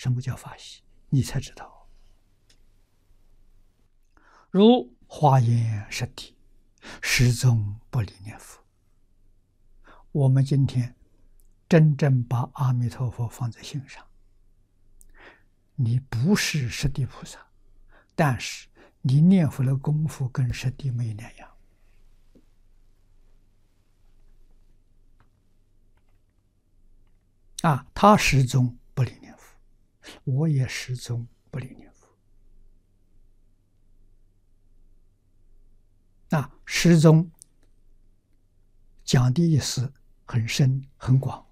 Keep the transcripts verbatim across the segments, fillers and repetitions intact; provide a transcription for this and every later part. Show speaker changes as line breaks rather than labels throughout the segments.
什么叫法喜，你才知道。如华严实谛，始终不离念佛。我们今天真正把阿弥陀佛放在心上，你不是实地菩萨，但是你念佛的功夫跟实地没两样。啊，他始终不离念佛，我也始终不离念佛。啊，始终讲的意思很深很广。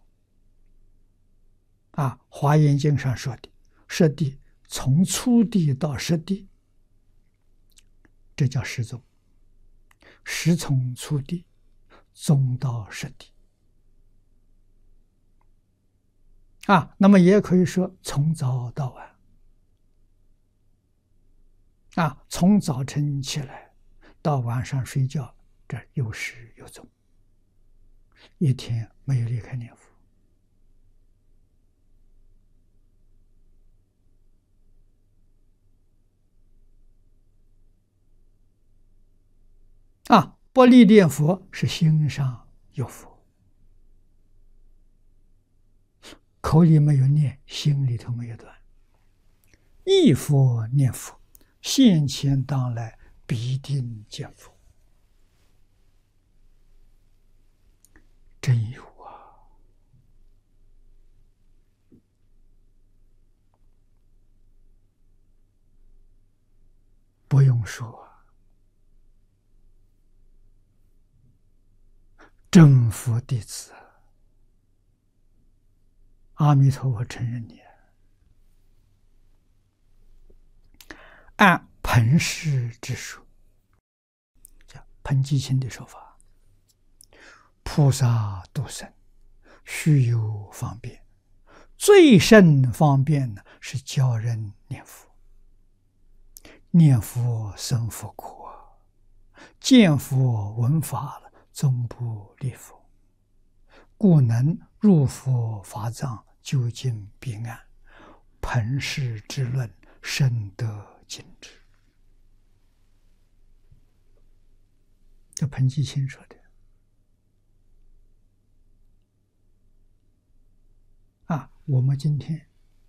啊，《华严经》上说的实地，从初地到实地，这叫实宗。实从初地，宗到实地。啊，那么也可以说从早到晚。啊，从早晨起来到晚上睡觉，这有始有终，一天没有离开念佛。啊，不离念佛是心上有佛，口里没有念，心里头没有断。忆佛念佛，现前当来必定见佛。真有啊！不用说，真佛弟子，阿弥陀佛承认你。按彭氏之说，叫彭基清的说法，菩萨度生，须有方便。最甚方便呢，是教人念佛。念佛生佛苦啊，见佛闻法了，终不离佛，故能入佛法藏，究竟彼岸。彭氏之论，深得尽知。这彭基清说的。啊，我们今天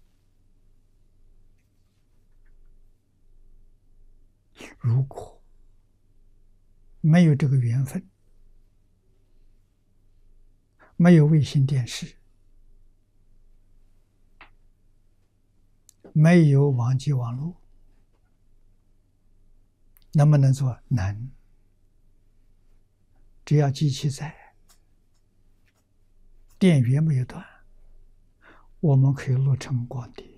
如果没有这个缘分，没有卫星电视，没有网际网络，能不能做？能。只要机器在，电源没有断，我们可以录成光碟。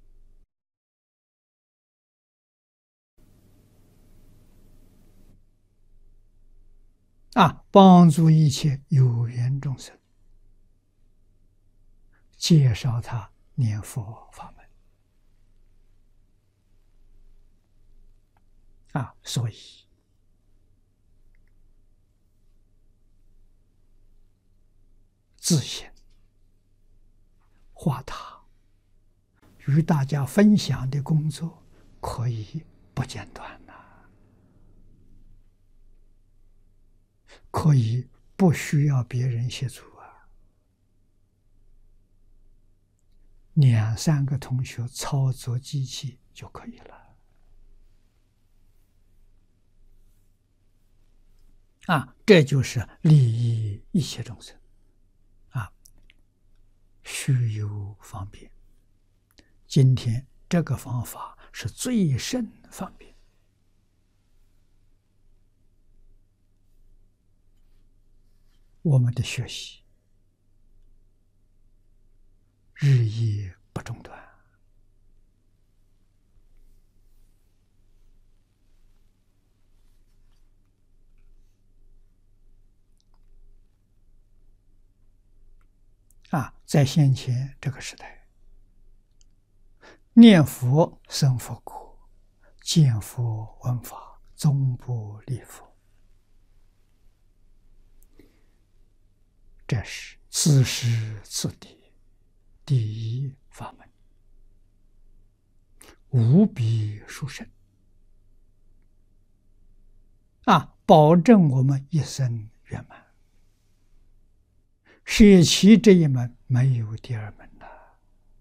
啊，帮助一切有缘众生，介绍他念佛法门。啊，所以自信化他与大家分享的工作可以不间断呐、啊，可以不需要别人协助啊，两三个同学操作机器就可以了。啊，这就是利益一切众生。啊，须有方便。今天这个方法是最甚方便。我们的学习日夜不中断。啊，在先前这个时代，念佛生佛果，见佛闻法，终不离佛。这是此时此地第一法门。 无比殊胜啊，保证我们一生圆满。舍弃这一门，没有第二门。